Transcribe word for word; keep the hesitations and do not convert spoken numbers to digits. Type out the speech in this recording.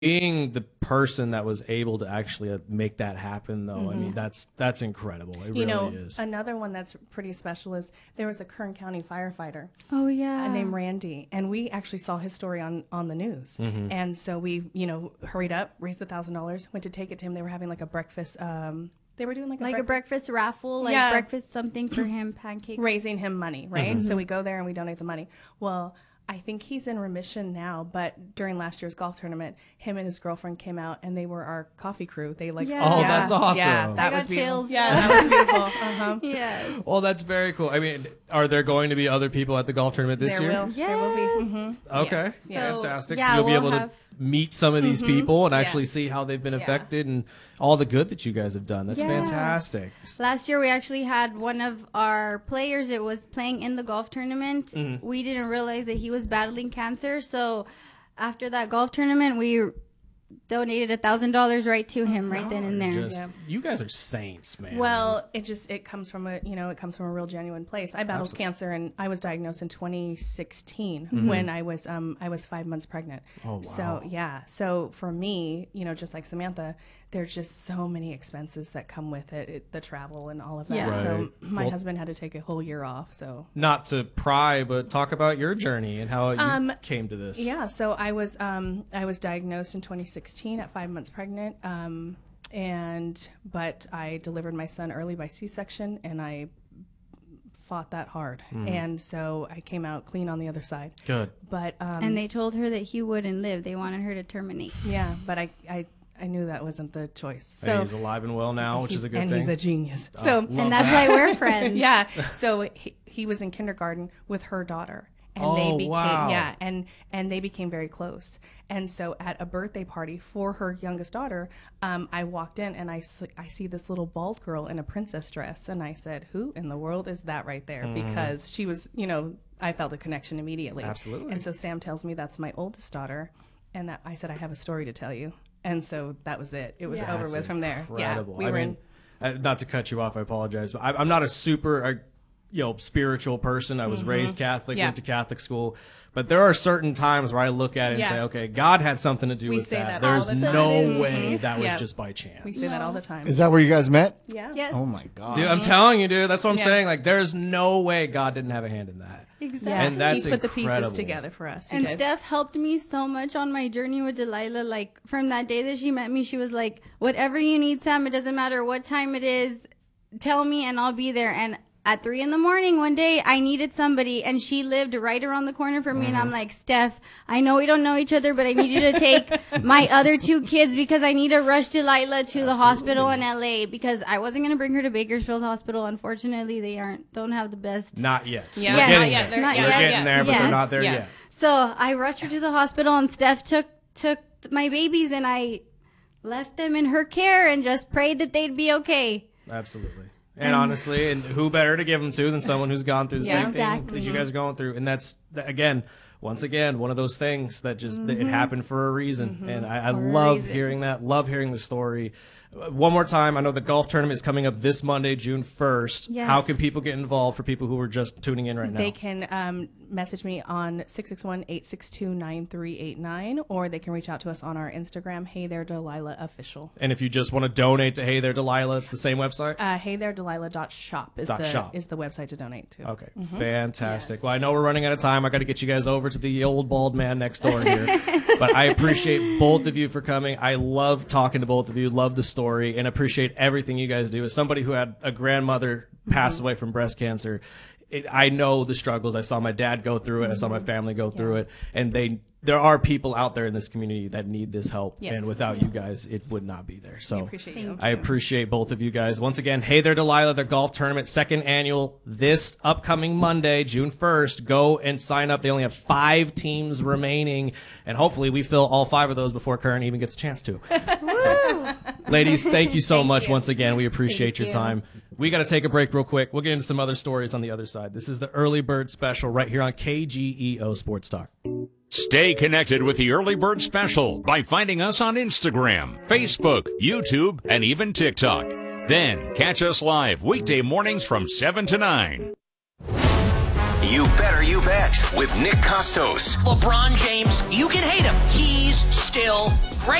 being the person that was able to actually make that happen, though, mm-hmm. I mean, that's that's incredible. It you really know, is. Another one that's pretty special is there was a Kern County firefighter. Oh, yeah. Named Randy. And we actually saw his story on, on the news. Mm-hmm. And so we, you know, hurried up, raised the one thousand dollars, went to take it to him. They were having like a breakfast. Um, they were doing like a, like breakfast. a breakfast raffle, like yeah. breakfast something for him, pancakes. Raising him money, right? Mm-hmm. So we go there and we donate the money. Well, I think he's in remission now, but during last year's golf tournament, him and his girlfriend came out and they were our coffee crew. They like, yeah. oh, yeah, that's awesome. Yeah, that I was got beautiful. chills. Yeah, that was beautiful. Uh-huh. Yes. Well, that's very cool. I mean, are there going to be other people at the golf tournament this there year? Will. Yes. There will be. Mm-hmm. Okay. Yeah. So, Fantastic. yeah, so you'll we'll be able have... to meet some of these mm-hmm. people and actually yes. see how they've been yeah. affected and all the good that you guys have done. That's yeah. fantastic. Last year, we actually had one of our players that was playing in the golf tournament. Mm-hmm. We didn't realize that he was battling cancer. So after that golf tournament, we donated a thousand dollars right to him right then and there. Just, yeah. You guys are saints, man. Well, it just it comes from a you know it comes from a real genuine place. I battled Absolutely. cancer and I was diagnosed in twenty sixteen mm-hmm. when I was um I was five months pregnant. Oh wow. So yeah, so for me, you know, just like Samantha, there's just so many expenses that come with it, it the travel and all of that. Yeah. Right. So my Well, husband had to take a whole year off. So not to pry, but talk about your journey and how you Um, came to this. yeah, so I was um I was diagnosed in twenty sixteen at five months pregnant. Um, and but I delivered my son early by C-section, and I fought that hard, mm. and so I came out clean on the other side. Good. But um, and they told her that he wouldn't live. They wanted her to terminate. Yeah, but I I. I knew that wasn't the choice. So so he's alive and well now, which is a good and thing. And he's a genius. Oh, so and that's that. why we're friends. yeah. So he, he was in kindergarten with her daughter. And oh, they became wow. yeah, and and they became very close. And so at a birthday party for her youngest daughter, um, I walked in and I, I see this little bald girl in a princess dress, and I said, "Who in the world is that right there?" Mm. Because she was, you know, I felt a connection immediately. Absolutely. And so Sam tells me that's my oldest daughter, and that I said I have a story to tell you. And so that was it. It was yeah. over That's with from there. Incredible. Yeah, we I were mean, in. Uh, not to cut you off, I apologize. But I, I'm not a super, uh, you know, spiritual person. I was mm-hmm. raised Catholic, yeah. went to Catholic school. But there are certain times where I look at it and yeah. say, okay, God had something to do we with say that. that There's no Absolutely. way that was yeah. just by chance. We say that all the time. Is that where you guys met? Yeah. Yes. Oh my God. Dude, I'm telling you, dude. That's what I'm Yeah. saying. Like, there's no way God didn't have a hand in that. Exactly. Yeah. And that's he put incredible. the pieces together for us. He And did. Steph helped me so much on my journey with Delilah. Like, from that day that she met me, she was like, whatever you need, Sam, it doesn't matter what time it is, tell me and I'll be there. And at three in the morning one day, I needed somebody, and she lived right around the corner from me. Mm-hmm. And I'm like, Steph, I know we don't know each other, but I need you to take my other two kids because I need to rush Delilah to Absolutely. the hospital in L A because I wasn't going to bring her to Bakersfield Hospital. Unfortunately, they aren't don't have the best. Not yet. Yeah. We're Yes. getting Not yet. there. They're- Not We're yet. getting there, but Yes. they're not there Yeah. yet. So I rushed her to the hospital, and Steph took took my babies, and I left them in her care and just prayed that they'd be okay. Absolutely. And honestly, and who better to give them to than someone who's gone through the Yeah. same Exactly. thing that you guys are going through. And that's, again, once again, one of those things that just, mm-hmm. it happened for a reason. Mm-hmm. And I, I love reason. hearing that, love hearing the story. One more time, I know the golf tournament is coming up this Monday, June first. Yes. How can people get involved for people who are just tuning in right now? They can um, message me on six six one, eight six two, nine three eight nine, or they can reach out to us on our Instagram, Hey There Delilah Official. And if you just want to donate to Hey There Delilah, it's the same website? Uh, hey there delilah dot shop is Dot the shop. is the website to donate to. Okay, fantastic. Yes. Well, I know we're running out of time. I got to get you guys over to the old bald man next door here. But I appreciate both of you for coming. I love talking to both of you, love the story, and appreciate everything you guys do. As somebody who had a grandmother pass Mm-hmm. away from breast cancer, it, I know the struggles. I saw my dad go through it. I saw my family go through it. And they there are people out there in this community that need this help. Yes. And without you guys, it would not be there. So We appreciate you. I appreciate both of you guys. Once again, Hey There Delilah, the golf tournament, second annual, this upcoming Monday, June first. Go and sign up. They only have five teams remaining, and hopefully we fill all five of those before Kern even gets a chance to. So, ladies, thank you so Thank much you. once again. We appreciate Thank your you. time. We got to take a break real quick. We'll get into some other stories on the other side. This is the Early Bird Special right here on K G E O Sports Talk. Stay connected with the Early Bird Special by finding us on Instagram, Facebook, YouTube, and even TikTok. Then catch us live weekday mornings from seven to nine. You Better You Bet with Nick Costos. LeBron James, you can hate him. He's still great.